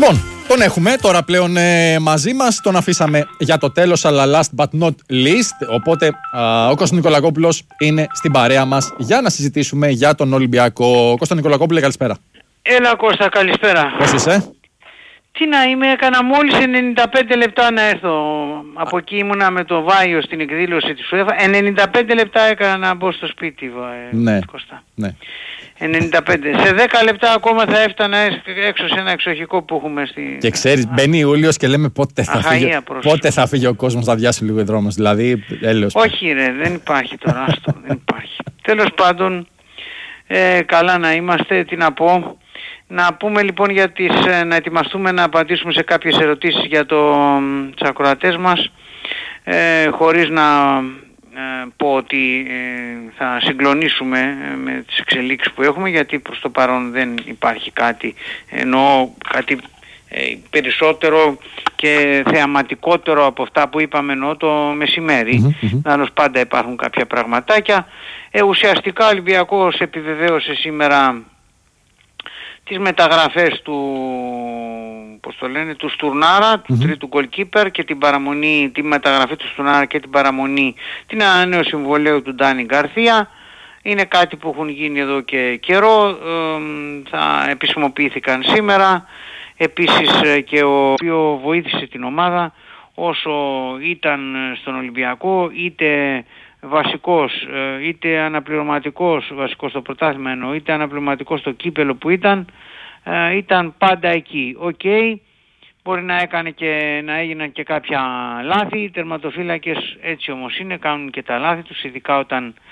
Λοιπόν, τον έχουμε τώρα πλέον μαζί μας. Τον αφήσαμε για το τέλος, αλλά last but not least. Οπότε ο Κώστας Νικολακόπουλος είναι στην παρέα μας για να συζητήσουμε για τον Ολυμπιακό. Κώστα Νικολακόπουλε, καλησπέρα. Έλα Κώστα, καλησπέρα. Πώς είσαι? Τι να είμαι, έκανα μόλις 95 λεπτά να έρθω. Από εκεί ήμουνα με το Βάιο στην εκδήλωση της UEFA. 95 λεπτά έκανα να μπω στο σπίτι, ναι, Κώστα. Ναι. 95. Σε 10 λεπτά ακόμα θα έφτανα έξω σε ένα εξοχικό που έχουμε στη... Και ξέρεις, μπαίνει Ιούλιος και λέμε πότε θα φύγει ο κόσμος, θα διάσει λίγο οι δρόμος. Δηλαδή, έλεος. Όχι ρε, δεν υπάρχει τώρα, άστο, δεν υπάρχει. Τέλος πάντων, καλά να είμαστε, τι να πω. Να πούμε λοιπόν για να ετοιμαστούμε να απαντήσουμε σε κάποιες ερωτήσεις για τους ακροατές μας, χωρίς να πω ότι θα συγκλονίσουμε με τις εξελίξεις που έχουμε, γιατί προς το παρόν δεν υπάρχει κάτι, εννοώ κάτι περισσότερο και θεαματικότερο από αυτά που είπαμε εννοώ το μεσημέρι. Άλλως πάντα υπάρχουν κάποια πραγματάκια. Ουσιαστικά ο Ολυμπιακός επιβεβαίωσε σήμερα τις μεταγραφές του Στουρνάρα, του τρίτου goalkeeper, και τη μεταγραφή του Στουρνάρα και την παραμονή, την ανανέωση συμβολαίου του Ντάνι Γκαρθία. Είναι κάτι που έχουν γίνει εδώ και καιρό, θα επισημοποιήθηκαν σήμερα. Επίσης και ο οποίο βοήθησε την ομάδα όσο ήταν στον Ολυμπιακό, είτε βασικός, είτε αναπληρωματικός, βασικός στο πρωτάθλημα εννοώ, είτε αναπληρωματικός στο κύπελο που ήταν πάντα εκεί. Μπορεί να έγιναν και κάποια λάθη, οι τερματοφύλακες έτσι όμως είναι, κάνουν και τα λάθη τους, ειδικά όταν